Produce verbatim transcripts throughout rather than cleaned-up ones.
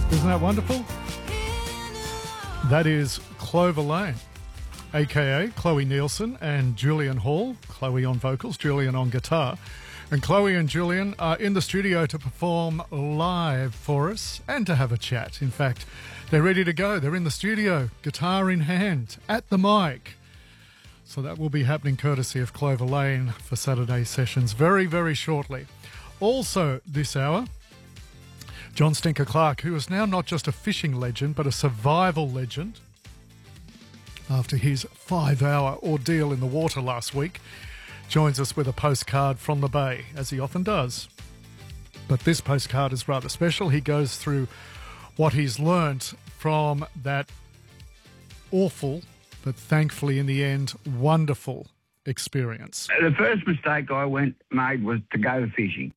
Isn't that wonderful? That is Clover Lane, a k a. Chloe Nielsen and Julian Hall. Chloe on vocals, Julian on guitar. And Chloe and Julian are in the studio to perform live for us and to have a chat. In fact, they're ready to go. They're in the studio, guitar in hand, at the mic. So that will be happening courtesy of Clover Lane for Saturday sessions very, very shortly. Also this hour, John Stinker Clark, who is now not just a fishing legend, but a survival legend. After his five-hour ordeal in the water last week, joins us with a postcard from the Bay, as he often does. But this postcard is rather special. He goes through what he's learnt from that awful, but thankfully in the end, wonderful experience. The first mistake I went made was to go fishing.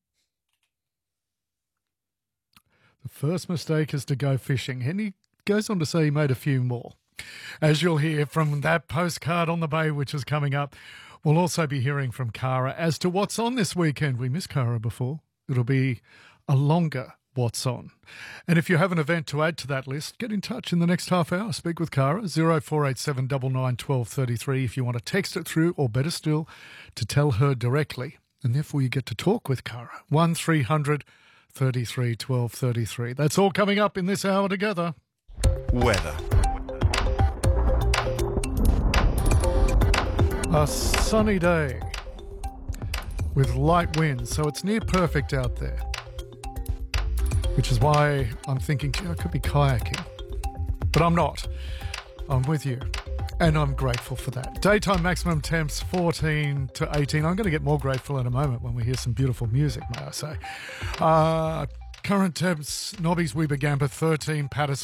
The first mistake is to go fishing. And he goes on to say he made a few more. As you'll hear from that postcard on the Bay, which is coming up, we'll also be hearing from Cara as to what's on this weekend. We missed Cara before. It'll be a longer What's On. And if you have an event to add to that list, get in touch in the next half hour. Speak with Cara, zero four eight seven nine nine one two three three if you want to text it through, or better still, to tell her directly. And therefore you get to talk with Cara. one three hundred thirty-three twelve thirty-three. That's all coming up in this hour together. Weather. A sunny day with light winds, so it's near perfect out there. Which is why I'm thinking, gee, I could be kayaking. But I'm not. I'm with you. And I'm grateful for that. Daytime maximum temps fourteen to eighteen. I'm going to get more grateful in a moment when we hear some beautiful music, may I say. Uh, current temps, Nobby's Weber Gamper thirteen, Patterson